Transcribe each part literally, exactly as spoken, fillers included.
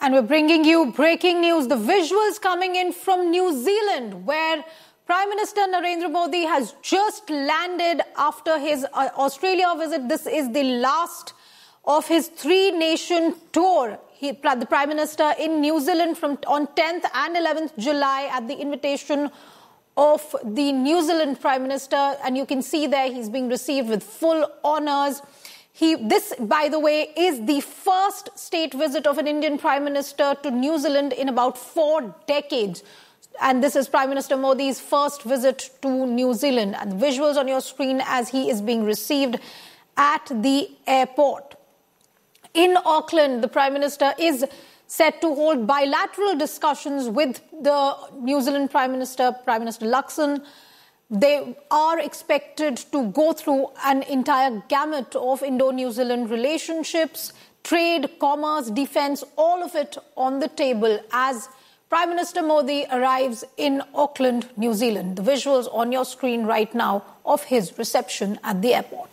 And we're bringing you breaking news. The visuals coming in from New Zealand, where Prime Minister Narendra Modi has just landed after his uh, Australia visit. This is the last of his three-nation tour. He, the Prime Minister in New Zealand from on tenth and eleventh July at the invitation of the New Zealand Prime Minister. And you can see there he's being received with full honours. He, this, by the way, is the first state visit of an Indian Prime Minister to New Zealand in about four decades. And this is Prime Minister Modi's first visit to New Zealand. And the visuals on your screen as he is being received at the airport. In Auckland, the Prime Minister is set to hold bilateral discussions with the New Zealand Prime Minister, Prime Minister Luxon. They are expected to go through an entire gamut of Indo-New Zealand relationships, trade, commerce, defence, all of it on the table as Prime Minister Modi arrives in Auckland, New Zealand. The visuals on your screen right now of his reception at the airport.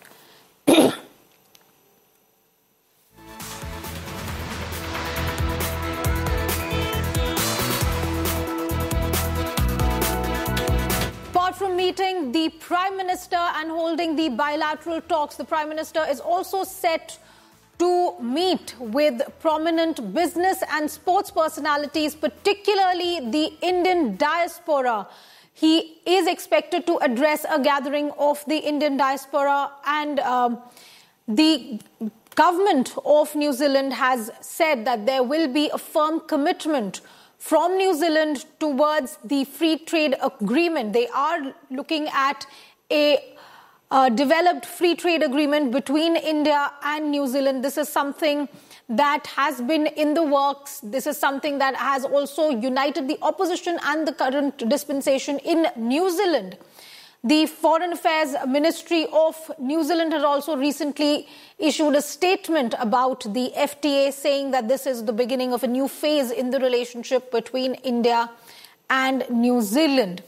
From meeting the Prime Minister and holding the bilateral talks, the Prime Minister is also set to meet with prominent business and sports personalities, particularly the Indian diaspora. He is expected to address a gathering of the Indian diaspora, and um, the government of New Zealand has said that there will be a firm commitment from New Zealand towards the free trade agreement. They are looking at a uh, developed free trade agreement between India and New Zealand. This is something that has been in the works. This is something that has also united the opposition and the current dispensation in New Zealand. The Foreign Affairs Ministry of New Zealand has also recently issued a statement about the F T A, saying that this is the beginning of a new phase in the relationship between India and New Zealand.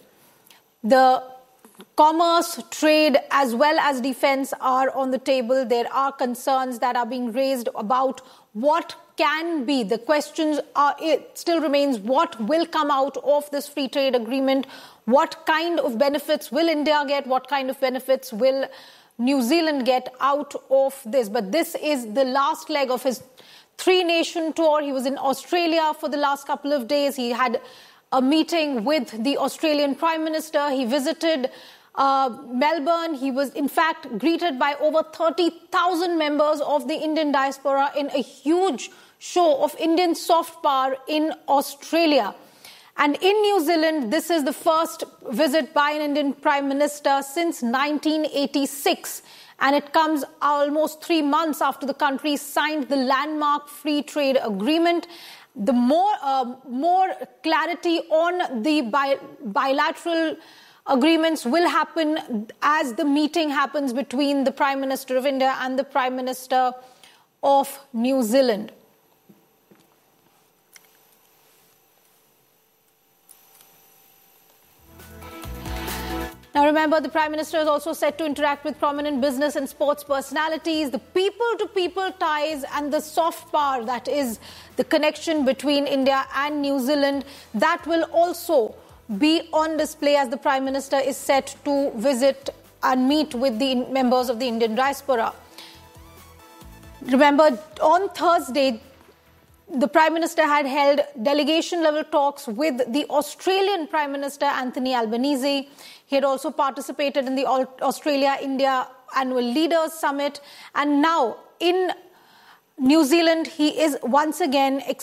The commerce, trade, as well as defence are on the table. There are concerns that are being raised about what can be. The questions are, it still remains, what will come out of this free trade agreement? What kind of benefits will India get? What kind of benefits will New Zealand get out of this? But this is the last leg of his three-nation tour. He was in Australia for the last couple of days. He had a meeting with the Australian Prime Minister. He visited uh, Melbourne. He was, in fact, greeted by over thirty thousand members of the Indian diaspora in a huge show of Indian soft power in Australia. And in New Zealand, this is the first visit by an Indian Prime Minister since nineteen eighty-six. And it comes almost three months after the country signed the landmark free trade agreement. The more, uh, more clarity on the bi- bilateral agreements will happen as the meeting happens between the Prime Minister of India and the Prime Minister of New Zealand. Now remember, the Prime Minister is also set to interact with prominent business and sports personalities. The people-to-people ties and the soft power, that is the connection between India and New Zealand, that will also be on display as the Prime Minister is set to visit and meet with the members of the Indian diaspora. Remember, on Thursday, the Prime Minister had held delegation-level talks with the Australian Prime Minister, Anthony Albanese. He had also participated in the Australia-India Annual Leaders Summit. And now, in New Zealand, he is once again